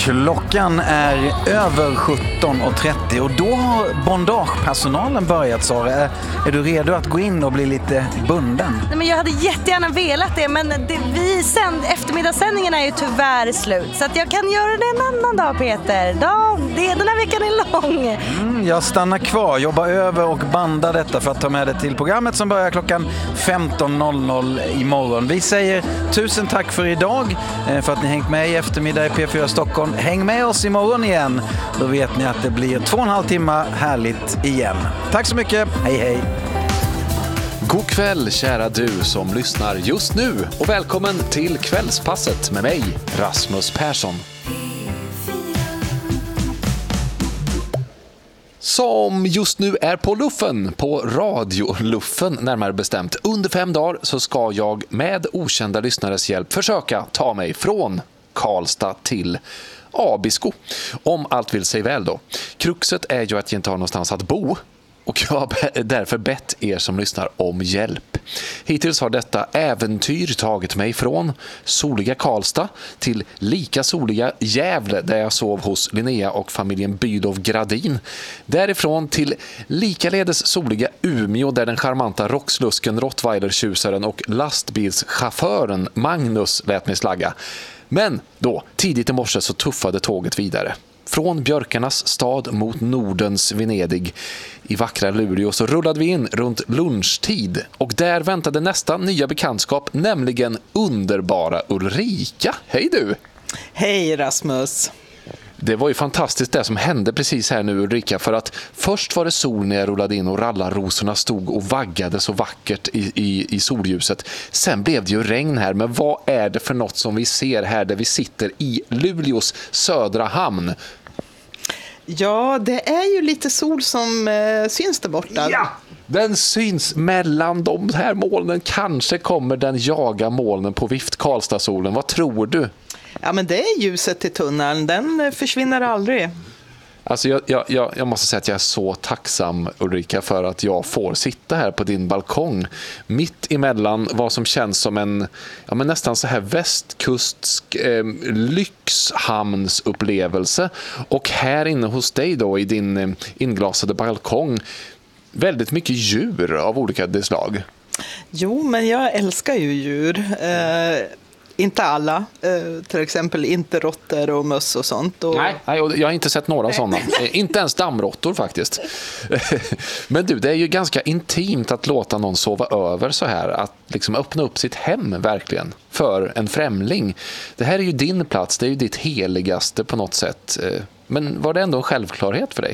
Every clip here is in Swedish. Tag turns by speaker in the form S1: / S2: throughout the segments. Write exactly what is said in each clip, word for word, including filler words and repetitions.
S1: Klockan är över sjutton och trettio och då har bondagepersonalen börjat, Sara. Är, är du redo att gå in och bli lite bunden?
S2: Nej, men jag hade jättegärna velat det, men det, vi sänd, eftermiddagssändningen är ju tyvärr slut. Så att jag kan göra det en annan dag, Peter. Dag, det, den här veckan är lång.
S1: Mm, jag stannar kvar, jobbar över och bandar detta för att ta med det till programmet som börjar klockan femton noll noll imorgon. Vi säger tusen tack för idag, för att ni hängt med i eftermiddag i P fyra Stockholm. Häng med oss imorgon igen. Då vet ni att det blir två och en halv timme härligt igen. Tack så mycket. Hej hej.
S3: God kväll kära du som lyssnar just nu och välkommen till Kvällspasset med mig, Rasmus Persson. Som just nu är på luffen, på radioluffen närmare bestämt. Under fem dagar så ska jag med okända lyssnares hjälp försöka ta mig från Karlstad till Abisko, om allt vill sig väl då. Kruxet är ju att jag inte har någonstans att bo och jag har därför bett er som lyssnar om hjälp. Hittills har detta äventyr tagit mig från soliga Karlstad till lika soliga Gävle där jag sov hos Linnea och familjen Bydov Gradin. Därifrån till likaledes soliga Umeå där den charmanta rockslusken, rottweiler-tjusaren och lastbilschauffören Magnus lät mig slagga. Men då, tidigt i morse så tuffade tåget vidare. Från björkarnas stad mot Nordens Venedig. I vackra Luleå så rullade vi in runt lunchtid. Och där väntade nästa nya bekantskap, nämligen underbara Ulrika. Hej du!
S4: Hej Rasmus!
S3: Det var ju fantastiskt det som hände precis här nu, Ulrika, för att först var det sol när jag rullade in och rallarrosorna stod och vaggade så vackert i, i, i solljuset. Sen blev det ju regn här, men vad är det för något som vi ser här där vi sitter i Luleås södra hamn?
S4: Ja, det är ju lite sol som eh, syns där borta.
S3: Ja! Den syns mellan de här molnen. Kanske kommer den jaga molnen på vift Karlstadsolen. Vad tror du?
S4: Ja, men det är ljuset i tunneln. Den försvinner aldrig.
S3: Alltså jag, jag, jag måste säga att jag är så tacksam, Ulrika, för att jag får sitta här på din balkong mitt emellan vad som känns som en ja, men nästan så här västkustsk eh, lyxhamnsupplevelse. Och här inne hos dig då i din eh, inglasade balkong väldigt mycket djur av olika slag.
S4: Jo, men jag älskar ju djur. Eh, inte alla. Eh, till exempel inte råttor och möss och sånt. Och...
S3: Nej, nej, jag har inte sett några sådana. Eh, inte ens dammråttor faktiskt. Men du, det är ju ganska intimt att låta någon sova över så här. Att liksom öppna upp sitt hem verkligen för en främling. Det här är ju din plats, det är ju ditt heligaste på något sätt. Eh, men var det ändå en självklarhet för dig?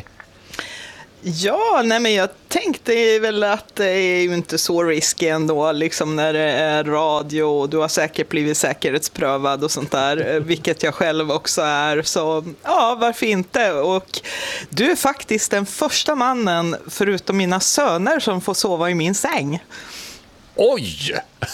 S4: Ja, nej men jag tänkte väl att det är ju inte så risky ändå liksom när det är radio och du har säkert blivit säkerhetsprövad och sånt där, vilket jag själv också är, så ja, varför inte? Och du är faktiskt den första mannen förutom mina söner som får sova i min säng.
S3: Oj!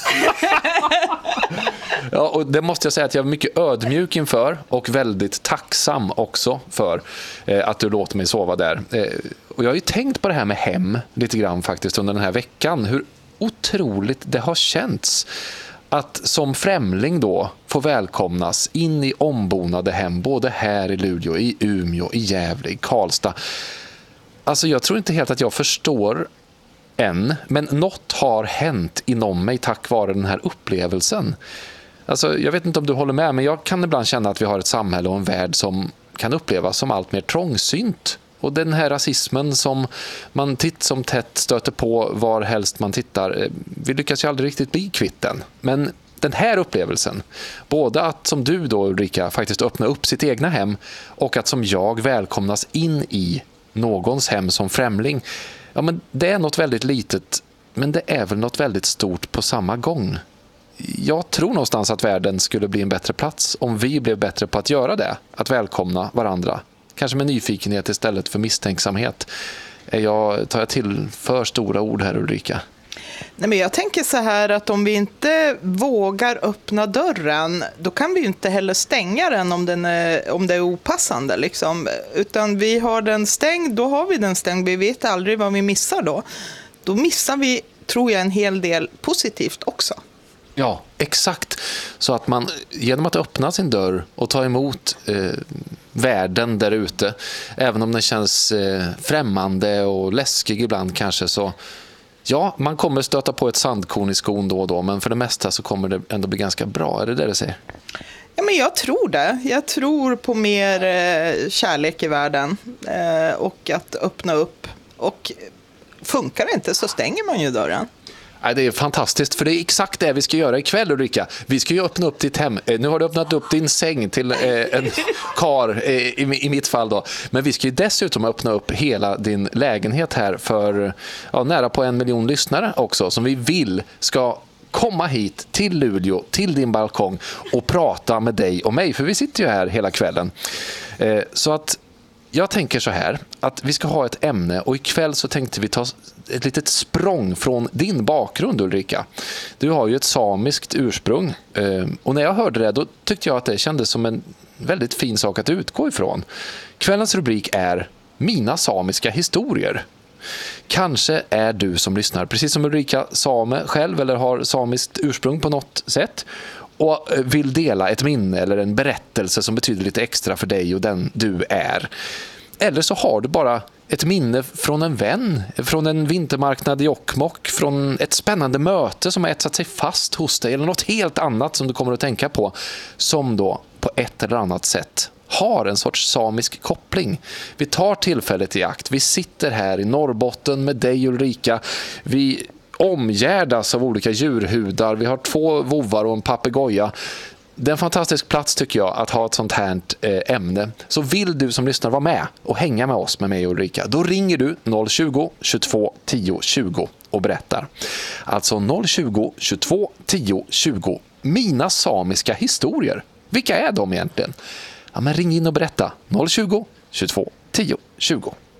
S3: Ja, och det måste jag säga att jag är mycket ödmjuk inför och väldigt tacksam också för eh, att du låter mig sova där. Eh, och jag har ju tänkt på det här med hem lite grann faktiskt under den här veckan. Hur otroligt det har känts att som främling då få välkomnas in i ombonade hem både här i Luleå, i Umeå, i Gävle, i Karlstad. Alltså jag tror inte helt att jag förstår än, men något har hänt inom mig tack vare den här upplevelsen. Alltså, jag vet inte om du håller med, men jag kan ibland känna att vi har ett samhälle och en värld som kan upplevas som allt mer trångsynt. Och den här rasismen som man titt som tätt stöter på var helst man tittar, vi lyckas ju aldrig riktigt bli kvitt den. Men den här upplevelsen, både att som du då Ulrika faktiskt öppna upp sitt egna hem och att som jag välkomnas in i någons hem som främling, ja, men det är något väldigt litet, men det är väl något väldigt stort på samma gång. Jag tror någonstans att världen skulle bli en bättre plats om vi blev bättre på att göra det, att välkomna varandra. Kanske med nyfikenhet istället för misstänksamhet. Är jag, tar jag till för stora ord här, Ulrika?
S4: Nej, men jag tänker så här att om vi inte vågar öppna dörren, då kan vi ju inte heller stänga den om, den är, om det är opassande. Liksom. Utan vi har den stängd, då har vi den stängd. Vi vet aldrig vad vi missar då. Då missar vi, tror jag, en hel del positivt också.
S3: Ja, exakt. Så att man genom att öppna sin dörr och ta emot eh, världen där ute. Även om den känns eh, främmande och läskig ibland kanske, så ja, man kommer stöta på ett sandkorn i skon då och då, men för det mesta så kommer det ändå bli ganska bra. Är det det du säger?
S4: Ja, men jag tror det. Jag tror på mer eh, kärlek i världen eh, och att öppna upp. Och funkar det inte så stänger man ju dörren.
S3: Nej, det är fantastiskt, för det är exakt det vi ska göra ikväll, Ulrika. Vi ska ju öppna upp ditt hem. Nu har du öppnat upp din säng till eh, en kar eh, i, i mitt fall då. Men vi ska ju dessutom öppna upp hela din lägenhet här för ja, nära på en miljon lyssnare också, som vi vill ska komma hit till Luleå, till din balkong och prata med dig och mig, för vi sitter ju här hela kvällen. Eh, så att jag tänker så här, att vi ska ha ett ämne, och ikväll så tänkte vi ta ett litet språng från din bakgrund, Ulrika. Du har ju ett samiskt ursprung, och när jag hörde det då tyckte jag att det kändes som en väldigt fin sak att utgå ifrån. Kvällens rubrik är Mina samiska historier. Kanske är du som lyssnar, precis som Ulrika, same själv eller har samiskt ursprung på något sätt, och vill dela ett minne eller en berättelse som betyder lite extra för dig och den du är. Eller så har du bara ett minne från en vän, från en vintermarknad i Jokkmokk, från ett spännande möte som har etsat sig fast hos dig, eller något helt annat som du kommer att tänka på, som då på ett eller annat sätt har en sorts samisk koppling. Vi tar tillfället i akt. Vi sitter här i Norrbotten med dig, Ulrika. Vi omgärdas av olika djurhudar. Vi har två vovar och en papegoja. Det är en fantastisk plats tycker jag att ha ett sånt här ämne. Så vill du som lyssnar vara med och hänga med oss, med mig och Ulrika, då ringer du noll tjugo, tjugotvå, tio, tjugo och berättar. Alltså noll tjugo, tjugotvå, tio, tjugo. Mina samiska historier. Vilka är de egentligen? Ja, men ring in och berätta. noll tjugo, tjugotvå, tio, tjugo.